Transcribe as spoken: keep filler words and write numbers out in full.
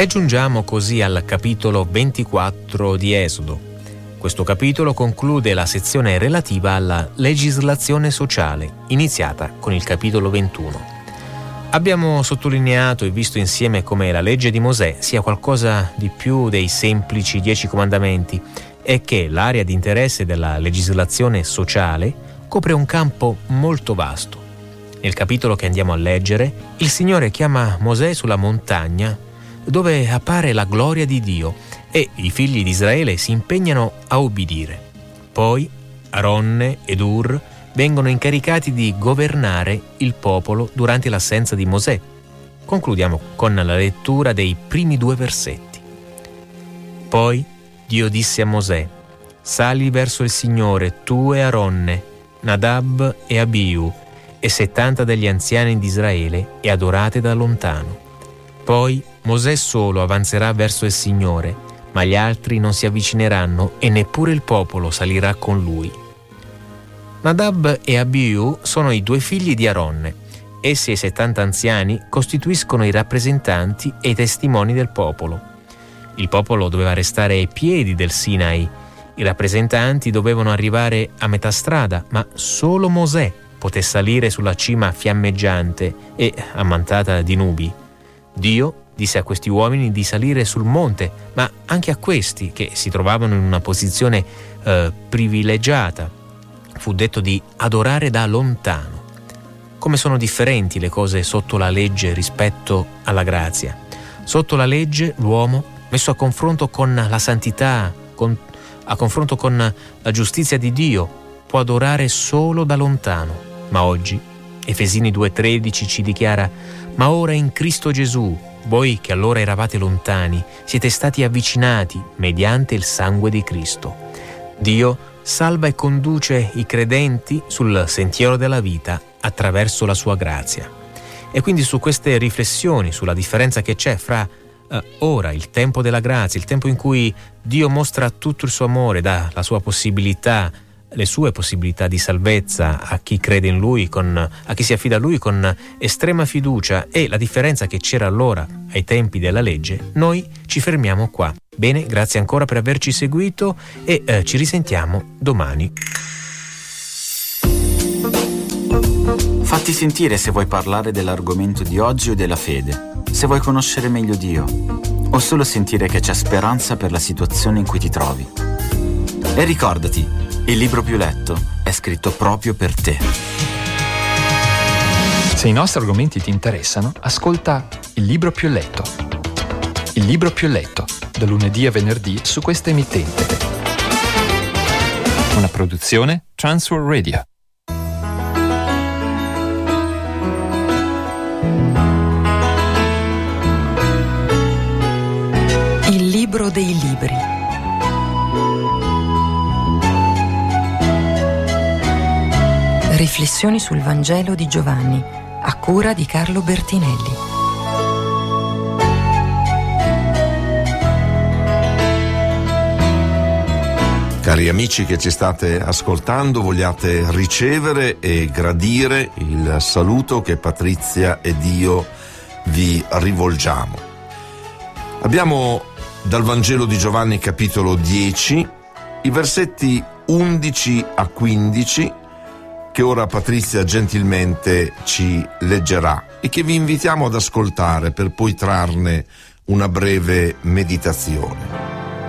E giungiamo così al capitolo ventiquattro di Esodo. Questo capitolo conclude la sezione relativa alla legislazione sociale, iniziata con il capitolo ventuno. Abbiamo sottolineato e visto insieme come la legge di Mosè sia qualcosa di più dei semplici dieci comandamenti e che l'area di interesse della legislazione sociale copre un campo molto vasto. Nel capitolo che andiamo a leggere, il Signore chiama Mosè sulla montagna dove appare la gloria di Dio e i figli di Israele si impegnano a obbedire. Poi Aronne ed Ur vengono incaricati di governare il popolo durante l'assenza di Mosè. Concludiamo con la lettura dei primi due versetti. Poi Dio disse a Mosè: «Sali verso il Signore, tu e Aronne, Nadab e Abiu, e settanta degli anziani di Israele, e adorate da lontano. Poi Mosè solo avanzerà verso il Signore, ma gli altri non si avvicineranno e neppure il popolo salirà con lui». Nadab e Abiu sono i due figli di Aronne. Essi e i settanta anziani costituiscono i rappresentanti e i testimoni del popolo. Il popolo doveva restare ai piedi del Sinai. I rappresentanti dovevano arrivare a metà strada, ma solo Mosè poté salire sulla cima fiammeggiante e ammantata di nubi. Dio disse a questi uomini di salire sul monte, ma anche a questi, che si trovavano in una posizione eh, privilegiata, fu detto di adorare da lontano. Come sono differenti le cose sotto la legge rispetto alla grazia. Sotto la legge l'uomo, messo a confronto con la santità, con, a confronto con la giustizia di Dio, può adorare solo da lontano. Ma oggi Efesini due tredici ci dichiara: «Ma ora in Cristo Gesù, voi che allora eravate lontani, siete stati avvicinati mediante il sangue di Cristo». Dio salva e conduce i credenti sul sentiero della vita attraverso la sua grazia. E quindi su queste riflessioni, sulla differenza che c'è fra eh, ora, il tempo della grazia, il tempo in cui Dio mostra tutto il suo amore, dà la sua possibilità, le sue possibilità di salvezza a chi crede in Lui, con, a chi si affida a Lui con estrema fiducia, e la differenza che c'era allora ai tempi della legge, noi ci fermiamo qua. Bene, grazie ancora per averci seguito e eh, ci risentiamo domani. Fatti sentire se vuoi parlare dell'argomento di oggi o della fede, se vuoi conoscere meglio Dio, o solo sentire che c'è speranza per la situazione in cui ti trovi. E ricordati, il libro più letto è scritto proprio per te. Se i nostri argomenti ti interessano, ascolta Il libro più letto. Il libro più letto, da lunedì a venerdì su questa emittente. Una produzione Transworld Radio. Il libro dei libri. Riflessioni sul Vangelo di Giovanni, a cura di Carlo Bertinelli. Cari amici che ci state ascoltando, vogliate ricevere e gradire il saluto che Patrizia ed io vi rivolgiamo. Abbiamo dal Vangelo di Giovanni capitolo dieci i versetti undici a quindici che ora Patrizia gentilmente ci leggerà e che vi invitiamo ad ascoltare per poi trarne una breve meditazione.